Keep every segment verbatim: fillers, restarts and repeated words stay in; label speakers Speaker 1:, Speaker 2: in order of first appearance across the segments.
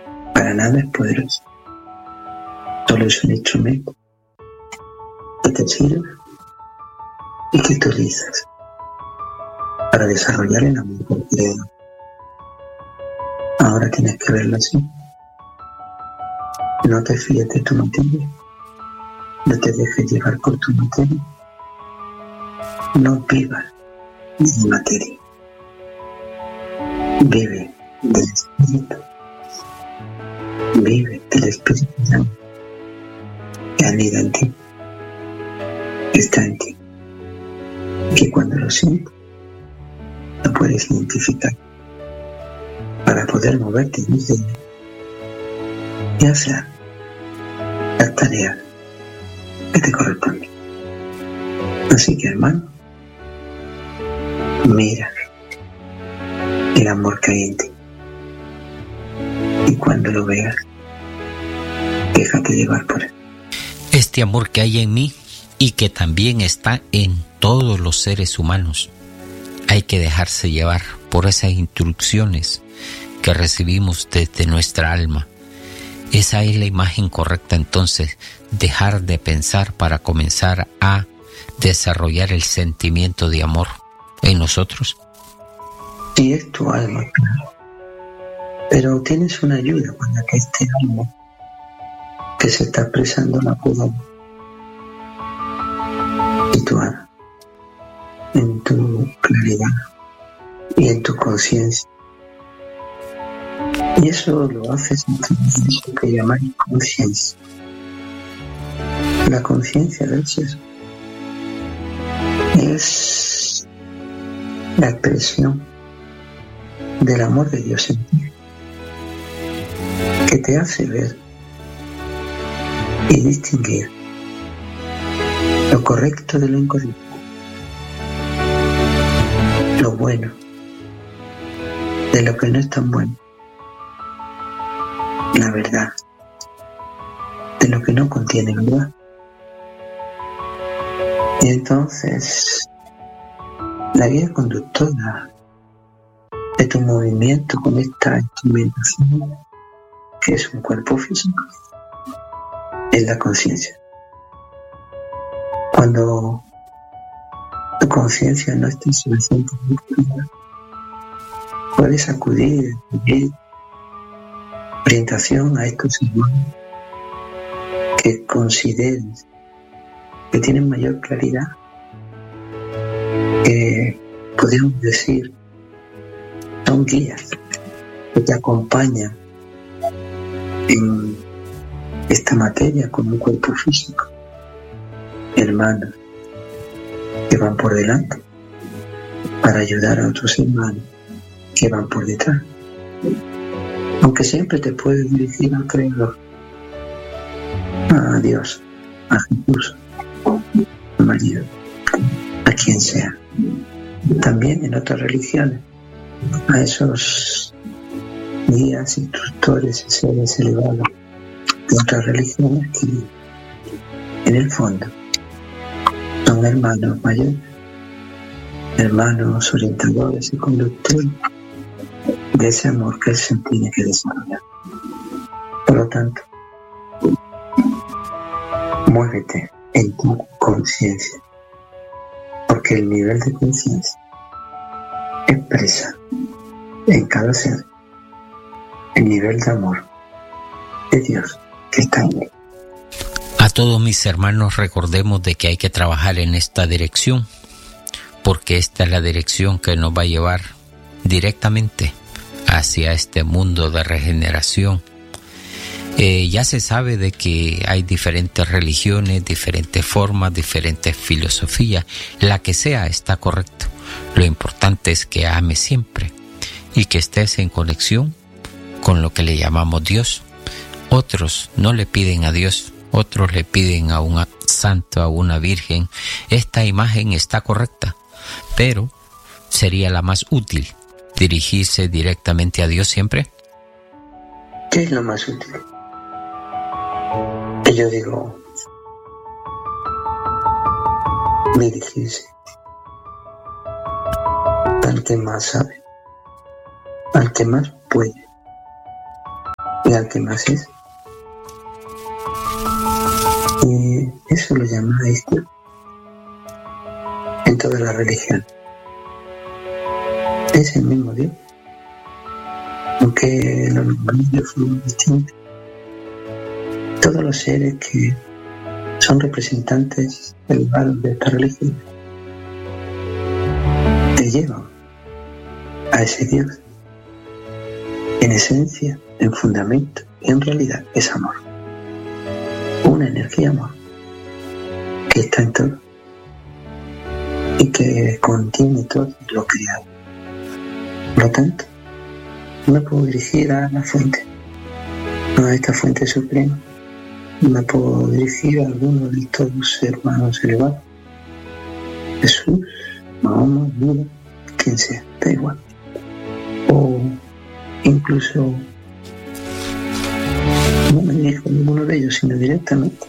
Speaker 1: para nada es poderosa. Solo es un instrumento que te sirve y que utilizas para desarrollar el amor por el Creador. Ahora tienes que verlo así. No te fíes de tu materia. No te dejes llevar por tu materia. No vivas de materia. Vive del Espíritu. Vive del Espíritu Santo que anida en ti, que está en ti, que cuando lo sientes lo puedes identificar para poder moverte desde él y hacer las tareas que te corresponden. Así que, hermano, mira el amor que hay en ti y cuando lo veas, déjate llevar por él.
Speaker 2: Este amor que hay en mí y que también está en todos los seres humanos, hay que dejarse llevar por esas instrucciones que recibimos desde nuestra alma. Esa es la imagen correcta, entonces, dejar de pensar para comenzar a desarrollar el sentimiento de amor en nosotros.
Speaker 1: Sí, es tu alma, claro. Pero tienes una ayuda cuando que este alma que se está expresando la pueda situar en tu claridad y en tu conciencia. Y eso lo haces en eso que llamáis conciencia. La conciencia del ser es la expresión del amor de Dios en ti, que te hace ver y distinguir lo correcto de lo incorrecto, lo bueno de lo que no es tan bueno, la verdad de lo que no contiene verdad. Y entonces la guía conductora de tu movimiento con esta instrumentación, que es un cuerpo físico, es la conciencia. Cuando tu conciencia no está suficientemente clara, puedes acudir a pedir orientación a estos hermanos que consideres que tienen mayor claridad, que podemos decir son guías que te acompañan en esta materia con un cuerpo físico, hermanos que van por delante para ayudar a otros hermanos que van por detrás, aunque siempre te puedes dirigir al Creador, a Dios, a Jesús, a María, a quien sea. También en otras religiones, a esos guías, instructores y seres elevados de otras religiones que en el fondo son hermanos mayores, hermanos orientadores y conductores de ese amor que se tiene que desarrollar. Por lo tanto, muévete en tu conciencia, porque el nivel de conciencia expresa en cada ser el nivel de amor de Dios que está en él.
Speaker 2: A todos mis hermanos, recordemos de que hay que trabajar en esta dirección, porque esta es la dirección que nos va a llevar directamente hacia este mundo de regeneración. Eh, ya se sabe de que hay diferentes religiones, diferentes formas, diferentes filosofías. La que sea está correcto. Lo importante es que ames siempre y que estés en conexión con lo que le llamamos Dios. Otros no le piden a Dios, otros le piden a un santo, a una virgen. Esta imagen está correcta, pero sería la más útil, dirigirse directamente a Dios siempre.
Speaker 1: ¿Qué es lo más útil? Yo digo, dirigirse al que más sabe, al que más puede y al que más es. Y eso lo llamáis Dios en toda la religión. Es el mismo Dios, aunque los nombres son distintos. Todos los seres que son representantes elevados de esta religión te llevan a ese Dios. En esencia, en fundamento y en realidad es amor. Una energía amor que está en todo y que contiene todo lo creado. Por lo tanto, me puedo dirigir a la fuente, a esta fuente suprema. Me puedo dirigir a alguno de estos hermanos elevados. Jesús, Mahoma, Buda, quien sea, da igual. O incluso no me dirijo a ninguno de ellos, sino directamente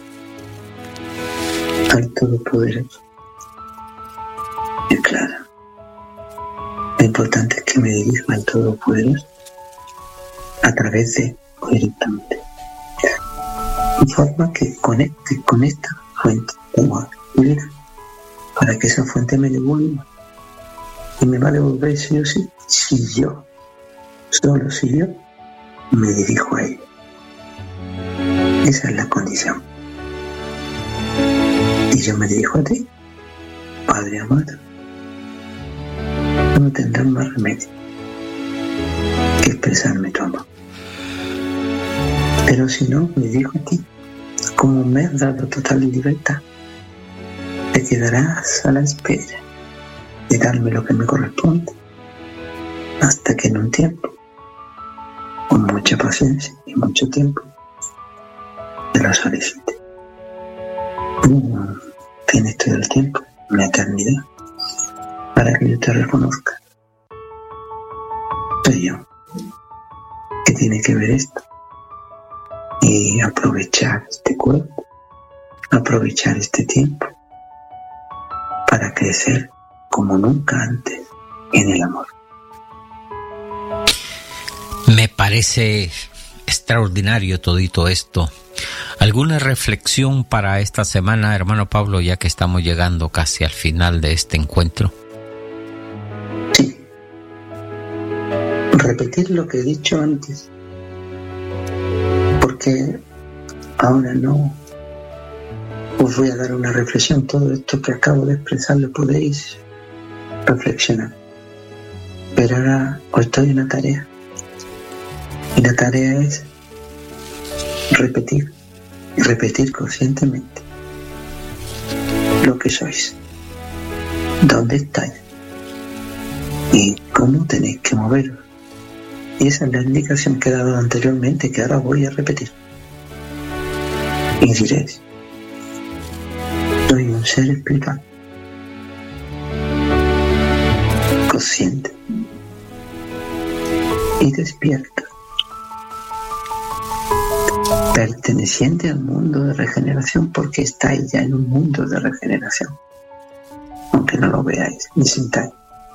Speaker 1: al Todopoderoso. Y claro, lo importante es que me dirija al Todopoderoso a través de o directamente, de forma que conecte con esta fuente de amor y vida, para que esa fuente me devuelva. Y me va a devolver sí o sí, si yo, solo si yo, me dirijo a ella. Esa es la condición. Y yo me dirijo a ti, Padre amado. No tendrás más remedio que expresarme tu amor. Pero si no, me dirijo a ti. Como me has dado total libertad, te quedarás a la espera de darme lo que me corresponde, hasta que en un tiempo, con mucha paciencia y mucho tiempo, te lo solicite. No tienes todo el tiempo, una eternidad, para que yo te reconozca. Soy yo. ¿Qué tiene que ver esto? Y aprovechar este cuerpo, aprovechar este tiempo, para crecer como nunca antes en el amor.
Speaker 2: Me parece extraordinario todito esto. ¿Alguna reflexión para esta semana, hermano Pablo, ya que estamos llegando casi al final de este encuentro?
Speaker 1: Sí. Repetir lo que he dicho antes, porque ahora no os voy a dar una reflexión. Todo esto que acabo de expresar lo podéis reflexionar, pero ahora os doy una tarea, y la tarea es repetir y repetir conscientemente lo que sois, dónde estáis y cómo tenéis que moveros. Y esa es la indicación que he dado anteriormente, que ahora voy a repetir. Y diréis: soy un ser espiritual, consciente y despierto, perteneciente al mundo de regeneración, porque estáis ya en un mundo de regeneración, aunque no lo veáis ni sintáis.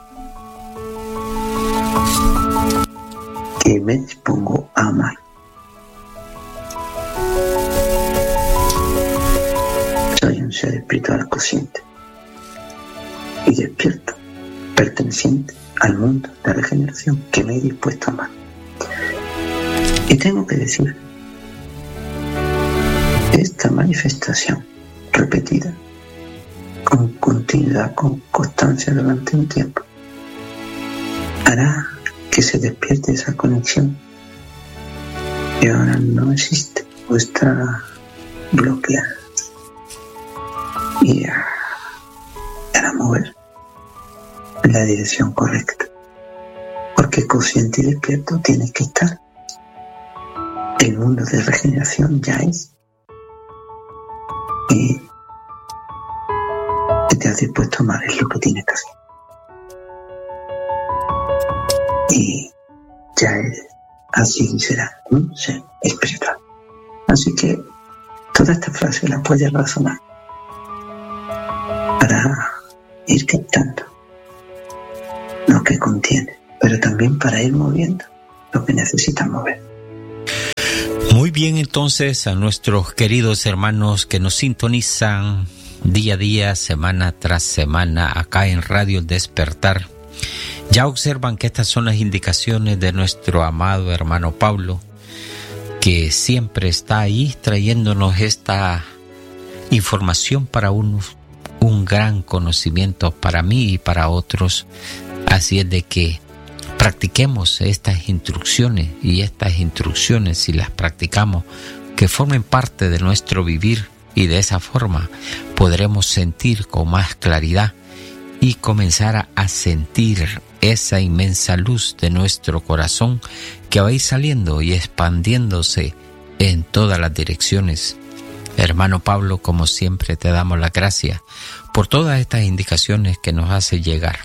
Speaker 1: Que me dispongo a amar. Soy un ser espiritual consciente y despierto, perteneciente al mundo de regeneración, que me he dispuesto a amar. Y tengo que decir, esta manifestación repetida con continuidad, con constancia durante un tiempo, hará que se despierte esa conexión que ahora no existe o está bloqueada, y hará mover en la dirección correcta, porque consciente y despierto tienes que estar. El mundo de regeneración ya es, y que te has dispuesto a amar es lo que tienes que hacer. Y ya es, así será un ser espiritual. Así que toda esta frase la puedes razonar para ir captando lo que contiene, pero también para ir moviendo lo que necesitas mover.
Speaker 2: Muy bien, entonces, a nuestros queridos hermanos que nos sintonizan día a día, semana tras semana, acá en Radio El Despertar, ya observan que estas son las indicaciones de nuestro amado hermano Pablo, que siempre está ahí trayéndonos esta información para unos, un gran conocimiento para mí y para otros. Así es de que practiquemos estas instrucciones, y estas instrucciones, si las practicamos, que formen parte de nuestro vivir, y de esa forma podremos sentir con más claridad y comenzar a, a sentir esa inmensa luz de nuestro corazón que va a ir saliendo y expandiéndose en todas las direcciones. Hermano Pablo, como siempre te damos las gracias por todas estas indicaciones que nos hace llegar.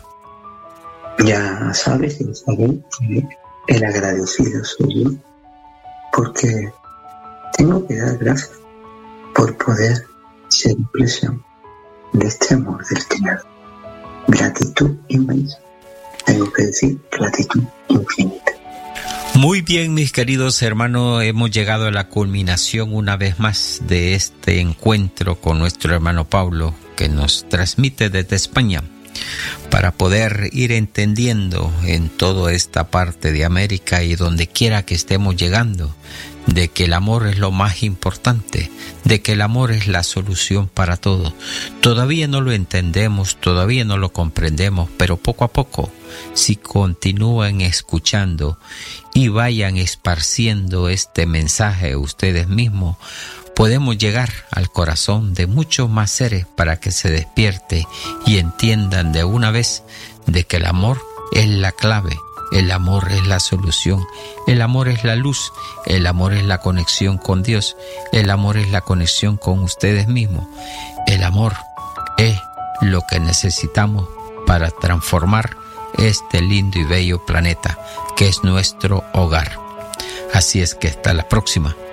Speaker 1: Ya sabes, Isabel, que el agradecido soy yo, porque tengo que dar gracias por poder ser impresión de este amor del Creador. Gratitud inmensa. Tengo que decir gratitud infinita.
Speaker 2: Muy bien, mis queridos hermanos, hemos llegado a la culminación una vez más de este encuentro con nuestro hermano Pablo, que nos transmite desde España, para poder ir entendiendo en toda esta parte de América y donde quiera que estemos llegando, de que el amor es lo más importante, de que el amor es la solución para todo. Todavía no lo entendemos, todavía no lo comprendemos, pero poco a poco, si continúan escuchando y vayan esparciendo este mensaje ustedes mismos, podemos llegar al corazón de muchos más seres para que se despierte y entiendan de una vez de que el amor es la clave. El amor es la solución, el amor es la luz, el amor es la conexión con Dios, el amor es la conexión con ustedes mismos. El amor es lo que necesitamos para transformar este lindo y bello planeta que es nuestro hogar. Así es que hasta la próxima.